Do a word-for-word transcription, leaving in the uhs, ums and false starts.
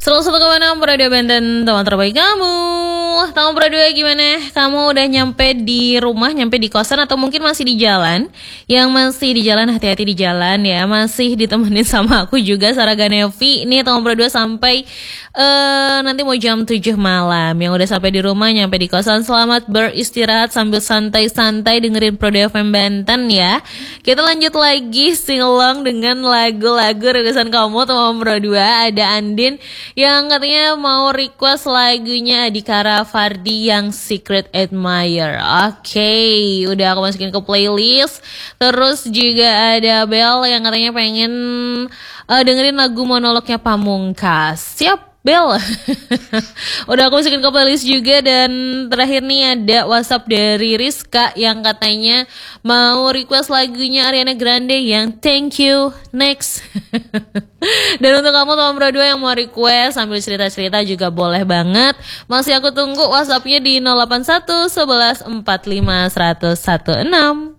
seratus satu koma enam Radio Banten, teman terbaik kamu. Tahun berdua gimana? Kamu udah nyampe di rumah, nyampe di kosan, atau mungkin masih di jalan? Yang masih di jalan, hati-hati di jalan ya. Masih ditemenin sama aku juga, Sarah Ganevi. Ini tahun berdua sampai uh, nanti mau jam tujuh malam. Yang udah sampai di rumah, nyampe di kosan, selamat beristirahat sambil santai-santai dengerin Pro F M Banten ya. Kita lanjut lagi singelong dengan lagu-lagu requestan kamu tahun berdua. Ada Andin yang katanya mau request lagunya Adhikara Fardi yang Secret Admirer. Oke, okay, udah aku masukin ke playlist. Terus juga ada Bel yang katanya pengen uh, dengerin lagu monolognya Pamungkas. Siap Bel. Udah aku masukin ke playlist juga. Dan terakhir nih ada WhatsApp dari Rizka yang katanya mau request lagunya Ariana Grande yang Thank You Next. Dan untuk kamu teman berdua yang mau request sambil cerita-cerita juga boleh banget. Masih aku tunggu WhatsAppnya di nol delapan satu satu satu empat lima satu satu enam.